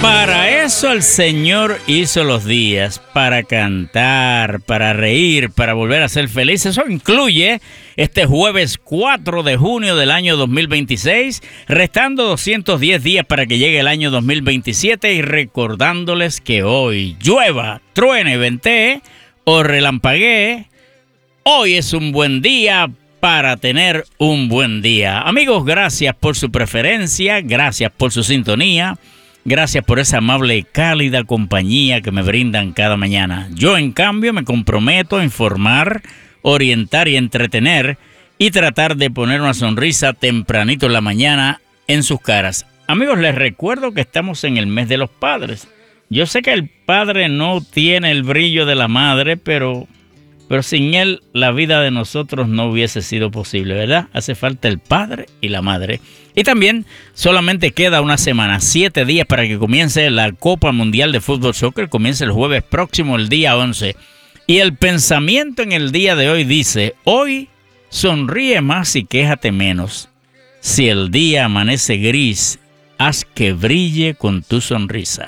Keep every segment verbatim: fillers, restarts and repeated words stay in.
Para eso el Señor hizo los días, para cantar, para reír, para volver a ser feliz. Eso incluye este jueves cuatro de junio del año dos mil veintiséis, restando doscientos diez días para que llegue el año dos mil veintisiete y recordándoles que hoy llueva, truene, ventee o relampaguee, hoy es un buen día para tener un buen día. Amigos, gracias por su preferencia, gracias por su sintonía. Gracias por esa amable y cálida compañía que me brindan cada mañana. Yo, en cambio, me comprometo a informar, orientar y entretener y tratar de poner una sonrisa tempranito en la mañana en sus caras. Amigos, les recuerdo que estamos en el mes de los padres. Yo sé que el padre no tiene el brillo de la madre, pero, pero sin él la vida de nosotros no hubiese sido posible, ¿verdad? Hace falta el padre y la madre. Y también solamente queda una semana, siete días para que comience la Copa Mundial de Fútbol Soccer. Comienza el jueves próximo, el día once. Y el pensamiento en el día de hoy dice: hoy sonríe más y quéjate menos. Si el día amanece gris, haz que brille con tu sonrisa.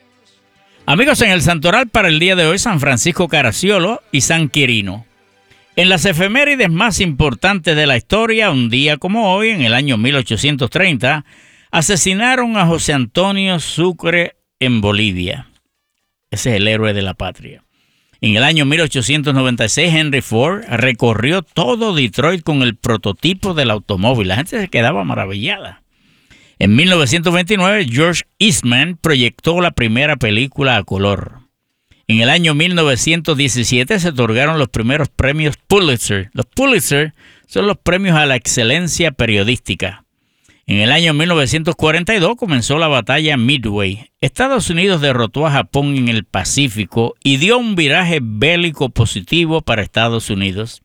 Amigos, en el santoral para el día de hoy, San Francisco Caracciolo y San Quirino. En las efemérides más importantes de la historia, un día como hoy, en el año mil ochocientos treinta, asesinaron a José Antonio Sucre en Bolivia. Ese es el héroe de la patria. En el año mil ochocientos noventa y seis, Henry Ford recorrió todo Detroit con el prototipo del automóvil. La gente se quedaba maravillada. En mil novecientos veintinueve, George Eastman proyectó la primera película a color. En el año mil novecientos diecisiete se otorgaron los primeros premios Pulitzer. Los Pulitzer son los premios a la excelencia periodística. En el año mil novecientos cuarenta y dos comenzó la batalla Midway. Estados Unidos derrotó a Japón en el Pacífico y dio un viraje bélico positivo para Estados Unidos.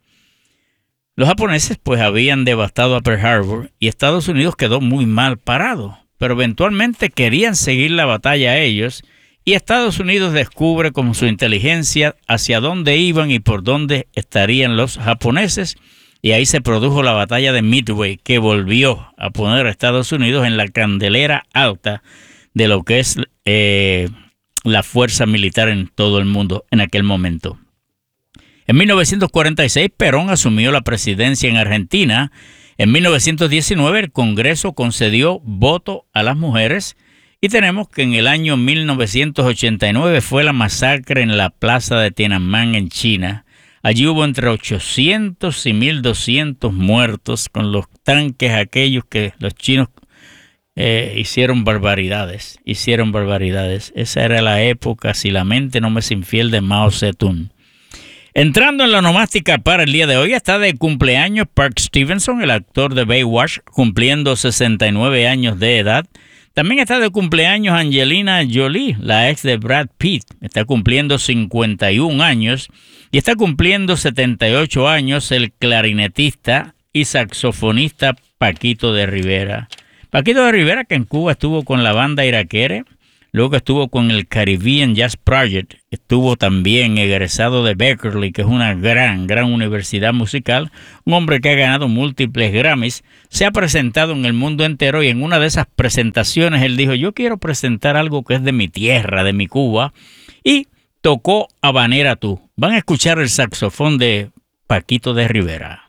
Los japoneses pues habían devastado a Pearl Harbor y Estados Unidos quedó muy mal parado, pero eventualmente querían seguir la batalla a ellos. Y Estados Unidos descubre con su inteligencia hacia dónde iban y por dónde estarían los japoneses. Y ahí se produjo la batalla de Midway, que volvió a poner a Estados Unidos en la candelera alta de lo que es eh, la fuerza militar en todo el mundo en aquel momento. En mil novecientos cuarenta y seis, Perón asumió la presidencia en Argentina. En mil novecientos diecinueve, el Congreso concedió voto a las mujeres. Y tenemos que en el año mil novecientos ochenta y nueve fue la masacre en la plaza de Tiananmen en China. Allí hubo entre ochocientos y mil doscientos muertos con los tanques aquellos que los chinos eh, hicieron barbaridades. Hicieron barbaridades. Esa era la época, si la mente no me es infiel, de Mao Zedong. Entrando en la nomástica para el día de hoy, está de cumpleaños Park Stevenson, el actor de Baywatch, cumpliendo sesenta y nueve años de edad. También está de cumpleaños Angelina Jolie, la ex de Brad Pitt. Está cumpliendo cincuenta y un años. Y está cumpliendo setenta y ocho años el clarinetista y saxofonista Paquito de Rivera. Paquito de Rivera, que en Cuba estuvo con la banda Iraquere, luego estuvo con el Caribbean Jazz Project, estuvo también egresado de Berkeley, que es una gran, gran universidad musical, un hombre que ha ganado múltiples Grammys, se ha presentado en el mundo entero y en una de esas presentaciones él dijo: yo quiero presentar algo que es de mi tierra, de mi Cuba, y tocó Habanera Tú. Van a escuchar el saxofón de Paquito de Rivera.